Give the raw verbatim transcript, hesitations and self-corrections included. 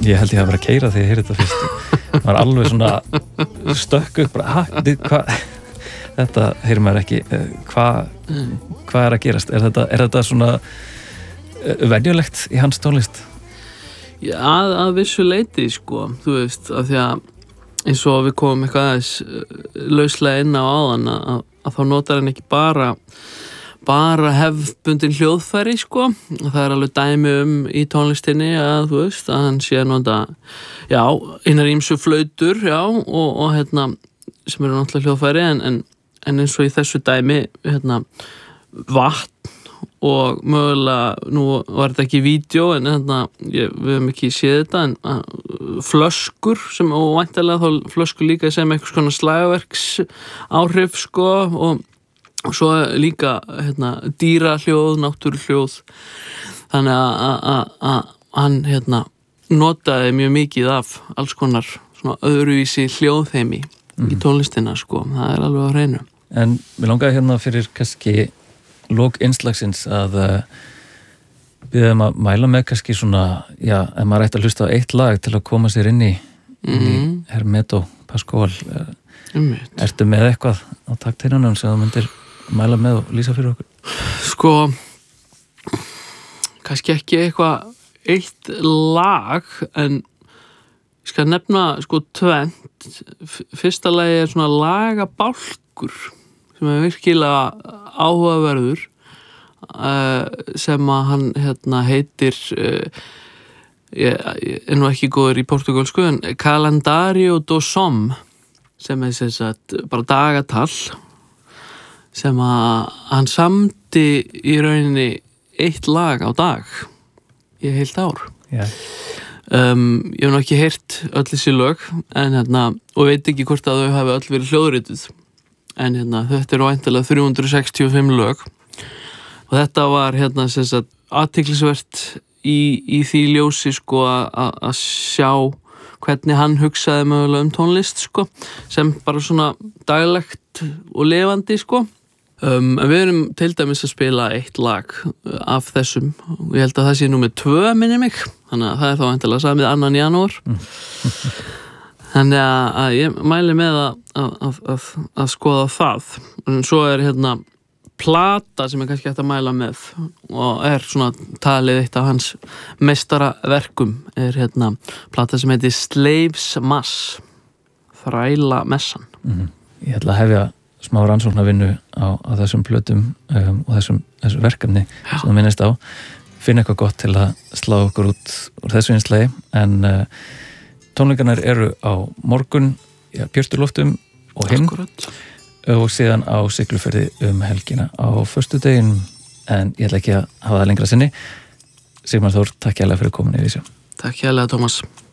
Ég held ég að vera að keyra þegar ég heyrði þetta fyrst. Var alveg svona stökk upp bara, ha, hvað þetta heyrir maður ekki. Hvað hvað er að gerast? Er þetta, er þetta svona venjulegt í hans tónlist? Já, að, að vissu leyti, sko, þú veist, af því að eins og við komum eitthvað aðeins lauslega inn á áðan að, að þá notar hann ekki bara bara hefðbundin hljóðfæri, sko. Það er alveg dæmi um í tónlistinni að, þú veist, að hann sé að nota, já, einar ýmsu flautur, já, og, og hérna, sem eru náttúrulega hljóðfæri, en, en, en eins og í þessu dæmi, hérna, vatn og mögulega, nú var þetta ekki í vídeo, en hérna, ég, við höfum ekki séð þetta, en uh, flöskur, sem, og væntanlega þá flöskur líka sem eitthvað svona slagverks áhrif, sko, og og svo líka hérna, dýrahljóð, náttúruhljóð. Þannig að hann hérna, notaði mjög mikið af alls konar svona öðruvísi hljóðheimi mm. í tónlistina, sko. Það er alveg á hreinu. En við langaði hérna fyrir kannski lok innslagsins að uh, við höfum að mæla með kannski svona, já, ef maður ætti að hlusta á eitt lag til að koma sér inn í, mm. inn í Hermeto Pascual. Uh, um ertu með eitthvað á takteinunum sem þú myndir mæla með og lýsa fyrir okkur? Sko, kannski ekki eitthvað eitt lag, en ég skal nefna sko tvennt. Fyrsta lagi er svona lagabálkur sem er virkilega áhugaverður, uh, sem að hann hérna heitir, uh, ég, ég er nú ekki góður í portugalsku, en Calendario do Som, sem er sem sagt bara dagatal, sem að hann samdi í rauninni eitt lag á dag í heilt ár. Yeah. Um, ég hef nú ekki heyrt öll þessi lög, en hérna, og veit ekki hvort að þau hafi öll verið hljóðrituð, en hérna, þetta eru væntanlega þrjú hundruð sextíu og fimm lög, og þetta var hérna sem sagt athyglisvert í, í því ljósi, sko, að sjá hvernig hann hugsaði mögulega um tónlist, sko, sem bara svona daglegt og lifandi, sko. Um, við erum til dæmis að spila eitt lag af þessum, og ég held að það sé númer tvö, minni mig, þannig að það er þá væntanlega samið annan janúar. Mm. Þannig að, að ég mæli með að, að, að, að skoða það. En svo er hérna plata sem er kannski hægt að mæla með, og er svona talið eitt af hans meistaraverkum, er hérna plata sem heitir Slaves Mass, þræla messan. Mm-hmm. Ég ætla að hefja smá rannsóknarvinnu á, á þessum plötum um, og þessum, þessum verkefni Já. Sem það minnist á. Finna eitthvað gott til að slá okkur út úr þessu einslagi, en uh, tónleikarnir eru á morgun, ja, Björtuloftum og hinn, og síðan á Siglufirði um helgina á föstudaginn, en ég ætla ekki að hafa það lengra sinni. Sigmar Þór, takk hérlega fyrir komin í Vísjá. Takk hérlega, Tómas.